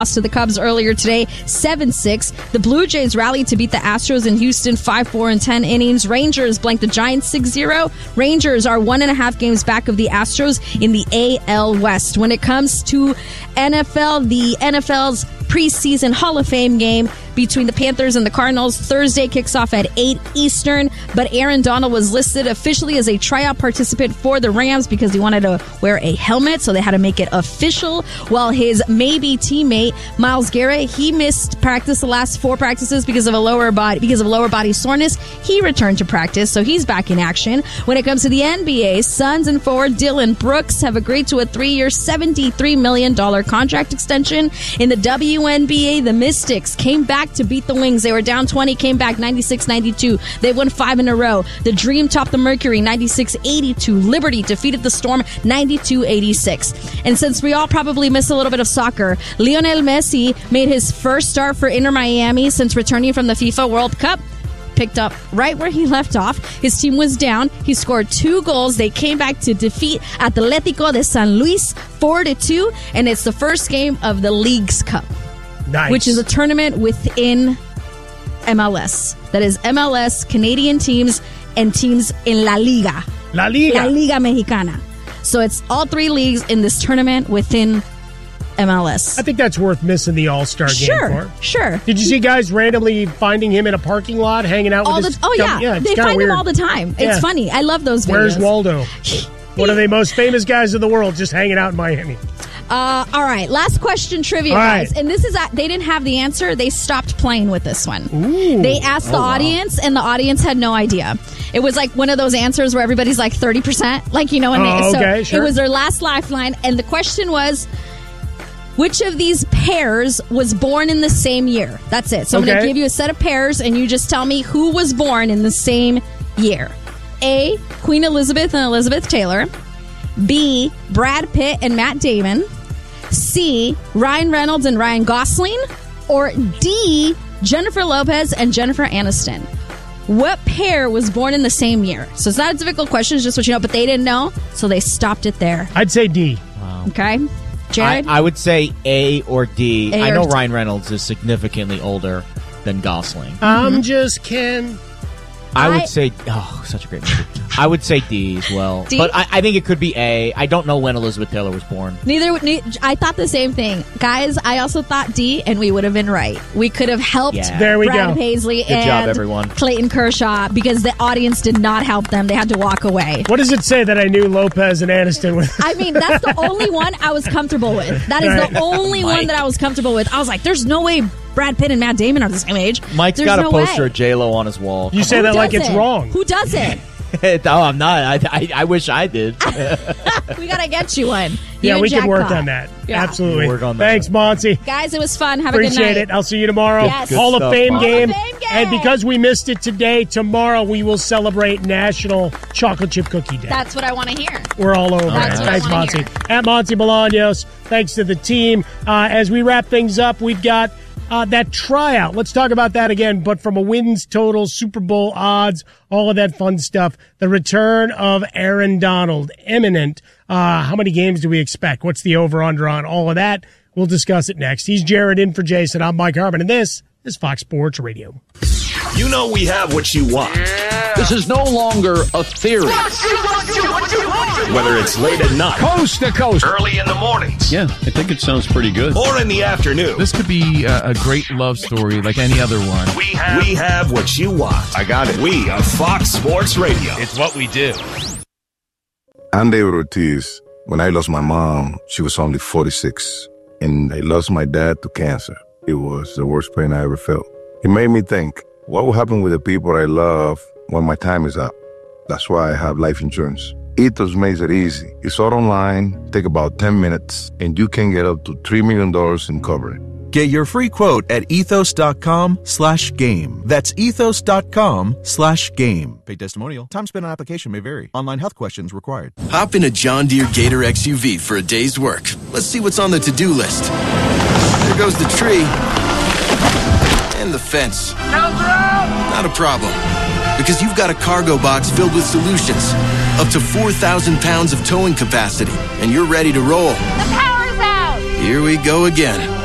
lost to the Cubs earlier today, 7-6. The Blue Jays rallied to beat the Astros in Houston 5-4 in 10 innings. Rangers blanked the Giants 6-0. Rangers are 1.5 games back of the Astros in the AL West. When it comes to NFL, the NFL's preseason Hall of Fame game between the Panthers and the Cardinals Thursday kicks off at 8 Eastern, but Aaron Donald was listed officially as a tryout participant for the Rams because he wanted to wear a helmet, so they had to make it official, while his maybe teammate Myles Garrett, he missed practice the last 4 practices because of lower body soreness. He returned to practice, so he's back in action. When it comes to the NBA, Suns and forward Dylan Brooks have agreed to a 3-year, $73 million contract extension. In the WNBA, the Mystics came back to beat the Wings. They were down 20, came back 96-92. They won 5 in a row. The Dream topped the Mercury 96-82. Liberty defeated the Storm 92-86. And since we all probably miss a little bit of soccer, Lionel Messi made his first start for Inter Miami since returning from the FIFA World Cup. Picked up right where he left off. His team was down. He scored 2 goals. They came back to defeat Atlético de San Luis 4-2, and it's the first game of the Leagues Cup. Nice. Which is a tournament within MLS. That is MLS, Canadian teams, and teams in La Liga. La Liga. La Liga Mexicana. So it's all 3 leagues in this tournament within MLS. I think that's worth missing the All-Star game for. Sure. Did you see guys randomly finding him in a parking lot, hanging out with his... yeah they find him all the time. It's funny. I love those videos. Where's Waldo? One of the most famous guys in the world just hanging out in Miami. All right, last question trivia, guys. And this is they didn't have the answer. They stopped playing with this one. Ooh. They asked the audience, and the audience had no idea. It was like one of those answers where everybody's like 30%, like, you know. And sure. It was their last lifeline, and the question was, which of these pairs was born in the same year? That's it. So I'm going to give you a set of pairs, and you just tell me who was born in the same year. A, Queen Elizabeth and Elizabeth Taylor. B, Brad Pitt and Matt Damon. C, Ryan Reynolds and Ryan Gosling. Or D, Jennifer Lopez and Jennifer Aniston. What pair was born in the same year? So it's not a difficult question, it's just what you know, but they didn't know, so they stopped it there. I'd say D. Wow. Okay. Jared? I would say A or D. I know Ryan Reynolds is significantly older than Gosling. I'm just Ken. I would say, such a great movie. I would say D as well. D? But I think it could be A. I don't know when Elizabeth Taylor was born. I thought the same thing. Guys, I also thought D, and we would have been right. We could have helped Brad Paisley Good job, everyone. Clayton Kershaw because the audience did not help them. They had to walk away. What does it say that I knew Lopez and Aniston with? I mean, that's the only one I was comfortable with. That is the only one that I was comfortable with. I was like, there's no way Brad Pitt and Matt Damon are the same age. Mike's got a poster of J-Lo on his wall. You say that like it's wrong. Who does it? No, I'm not. I wish I did. We got to get you one. We can work on that. Yeah. Absolutely. We'll work on that. Thanks, Monty. Guys, it was fun. Have a good night. Appreciate it. I'll see you tomorrow. Yes. Hall of Fame game. Hall of Fame game. And because we missed it today, tomorrow we will celebrate National Chocolate Chip Cookie Day. That's what I want to hear. We're all over it. Thanks, Monty. At Monty Bolaños. Thanks to the team. As we wrap things up, we've got that tryout. Let's talk about that again, but from a wins total, Super Bowl odds, all of that fun stuff. The return of Aaron Donald, imminent. How many games do we expect? What's the over-under on all of that? We'll discuss it next. He's Jared in for Jason. I'm Mike Harmon, and this is Fox Sports Radio. You know we have what you want. Yeah. This is no longer a theory. Whether it's late at night, coast to coast, early in the mornings. Yeah, I think it sounds pretty good. Or in the afternoon. This could be a great love story like any other one. We have what you want. I got it. We are Fox Sports Radio. It's what we do. I'm David Ortiz. When I lost my mom, she was only 46. And I lost my dad to cancer. It was the worst pain I ever felt. It made me think, what will happen with the people I love when my time is up? That's why I have life insurance. Ethos makes it easy. It's all online, take about 10 minutes, and you can get up to $3 million in coverage. Get your free quote at ethos.com/game. That's ethos.com/game. Paid testimonial. Time spent on application may vary. Online health questions required. Hop in a John Deere Gator XUV for a day's work. Let's see what's on the to-do list. There goes the tree. And the fence. Not a problem. Because you've got a cargo box filled with solutions. Up to 4,000 pounds of towing capacity. And you're ready to roll. The power's out! Here we go again.